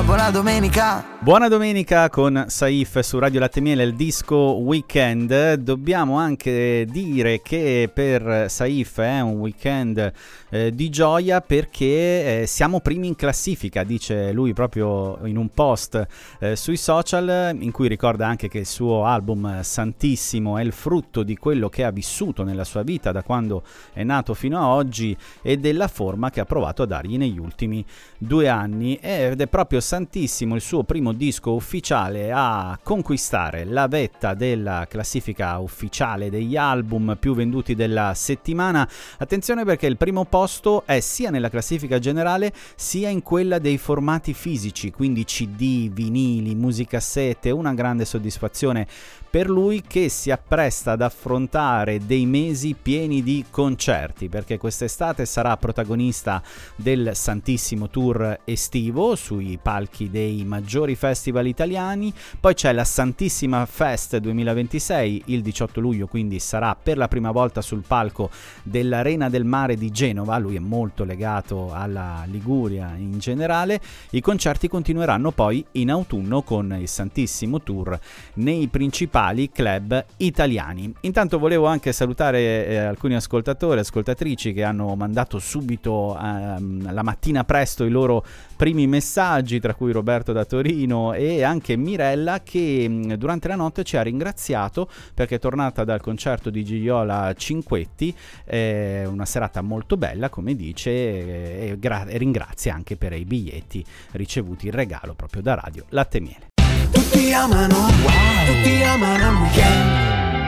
buona domenica. Buona domenica con Saif su Radio Latte Miele, il disco Weekend. Dobbiamo anche dire che per Saif è un weekend di gioia perché siamo primi in classifica, dice lui proprio in un post sui social, in cui ricorda anche che il suo album Santissimo è il frutto di quello che ha vissuto nella sua vita da quando è nato fino a oggi e della forma che ha provato a dargli negli ultimi 2 anni, ed è proprio Santissimo il suo primo disco ufficiale a conquistare la vetta della classifica ufficiale degli album più venduti della settimana. Attenzione, perché il primo posto è sia nella classifica generale sia in quella dei formati fisici, quindi CD, vinili, musicassette. Una grande soddisfazione per lui, che si appresta ad affrontare dei mesi pieni di concerti, perché quest'estate sarà protagonista del Santissimo Tour estivo sui palchi dei maggiori festival italiani. Poi c'è la Santissima Fest 2026 il 18 luglio, quindi sarà per la prima volta sul palco dell'Arena del Mare di Genova. Lui è molto legato alla Liguria in generale. I concerti continueranno poi in autunno con il Santissimo Tour nei principali club italiani. Intanto volevo anche salutare alcuni ascoltatori e ascoltatrici che hanno mandato subito la mattina presto i loro primi messaggi, tra cui Roberto da Torino e anche Mirella, che durante la notte ci ha ringraziato perché è tornata dal concerto di Gigliola Cinquetti, una serata molto bella come dice, e ringrazia anche per i biglietti ricevuti in regalo proprio da Radio Latte Miele. Tutti amano, wow, tutti amano il weekend.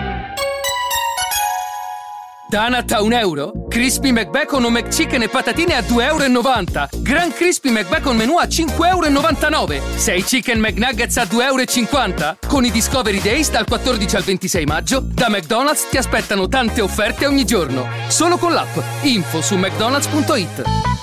Donut a €1? Crispy McBacon o McChicken e patatine a €2,90. Gran Crispy McBacon menù a €5,99. 6 Chicken McNuggets a €2,50. Con i Discovery Days dal 14 al 26 maggio, da McDonald's ti aspettano tante offerte ogni giorno. Solo con l'app. Info su mcdonalds.it.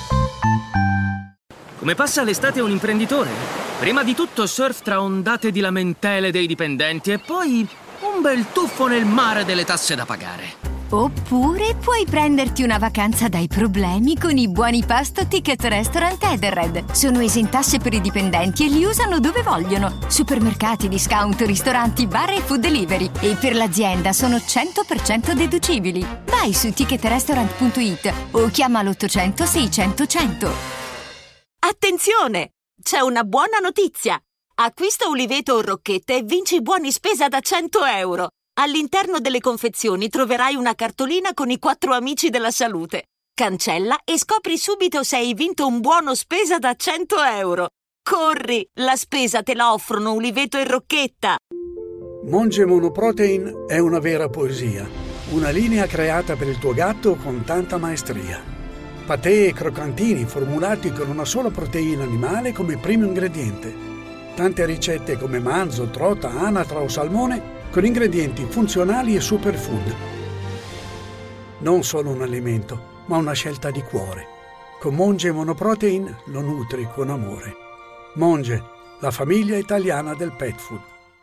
Come passa l'estate un imprenditore? Prima di tutto surf tra ondate di lamentele dei dipendenti e poi un bel tuffo nel mare delle tasse da pagare. Oppure puoi prenderti una vacanza dai problemi con i buoni pasto Ticket Restaurant Edenred. Sono esentasse per i dipendenti e li usano dove vogliono. Supermercati, discount, ristoranti, bar e food delivery. E per l'azienda sono 100% deducibili. Vai su ticketrestaurant.it o chiama l'800 600 100. Attenzione! C'è una buona notizia! Acquista Uliveto o Rocchette e vinci buoni spesa da €100. All'interno delle confezioni troverai una cartolina con i 4 amici della salute. Cancella e scopri subito se hai vinto un buono spesa da €100. Corri! La spesa te la offrono Uliveto e Rocchetta! Monge Monoprotein è una vera poesia. Una linea creata per il tuo gatto con tanta maestria. Patè e croccantini formulati con una sola proteina animale come primo ingrediente. Tante ricette come manzo, trota, anatra o salmone con ingredienti funzionali e superfood. Non solo un alimento, ma una scelta di cuore. Con Monge Monoprotein lo nutri con amore. Monge, la famiglia italiana del pet food.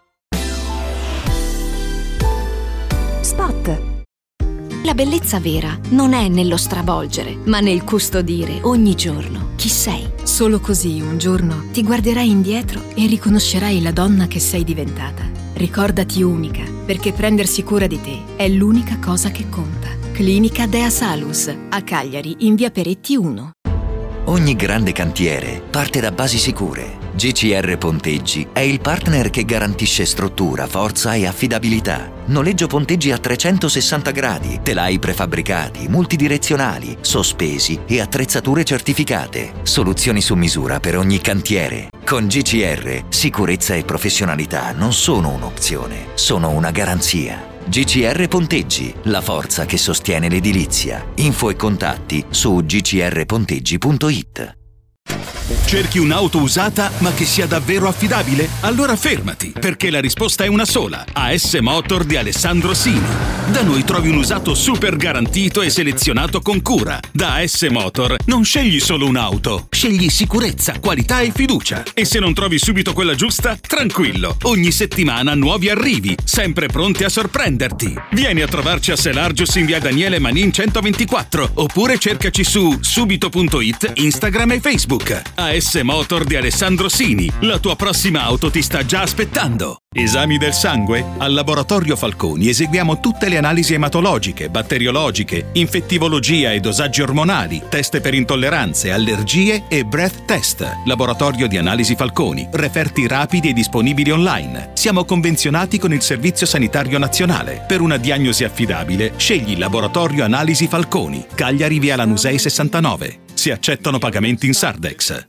Spot. La bellezza vera non è nello stravolgere, ma nel custodire ogni giorno chi sei. Solo così un giorno ti guarderai indietro e riconoscerai la donna che sei diventata. Ricordati unica, perché prendersi cura di te è l'unica cosa che conta. Clinica Dea Salus, a Cagliari, in via Peretti 1. Ogni grande cantiere parte da basi sicure. GCR Ponteggi è il partner che garantisce struttura, forza e affidabilità. Noleggio ponteggi a 360 gradi, telai prefabbricati, multidirezionali, sospesi e attrezzature certificate. Soluzioni su misura per ogni cantiere. Con GCR, sicurezza e professionalità non sono un'opzione, sono una garanzia. GCR Ponteggi, la forza che sostiene l'edilizia. Info e contatti su gcrponteggi.it. Cerchi un'auto usata ma che sia davvero affidabile? Allora fermati, perché la risposta è una sola. AS Motor di Alessandro Sini. Da noi trovi un usato super garantito e selezionato con cura. Da AS Motor non scegli solo un'auto, scegli sicurezza, qualità e fiducia. E se non trovi subito quella giusta, tranquillo, ogni settimana nuovi arrivi, sempre pronti a sorprenderti. Vieni a trovarci a Selargius in via Daniele Manin 124, oppure cercaci su subito.it, Instagram e Facebook. Gluck. AS Motor di Alessandro Sini. La tua prossima auto ti sta già aspettando. Esami del sangue? Al Laboratorio Falconi eseguiamo tutte le analisi ematologiche, batteriologiche, infettivologia e dosaggi ormonali, test per intolleranze, allergie e breath test. Laboratorio di Analisi Falconi. Referti rapidi e disponibili online. Siamo convenzionati con il Servizio Sanitario Nazionale. Per una diagnosi affidabile, scegli Laboratorio Analisi Falconi. Cagliari, via Lanusei 69. Si accettano pagamenti in Sardex.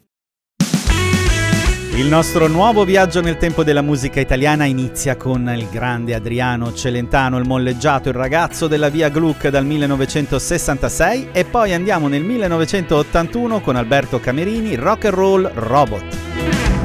Il nostro nuovo viaggio nel tempo della musica italiana inizia con il grande Adriano Celentano, il molleggiato, il ragazzo della via Gluck dal 1966, e poi andiamo nel 1981 con Alberto Camerini, Rock and Roll Robot.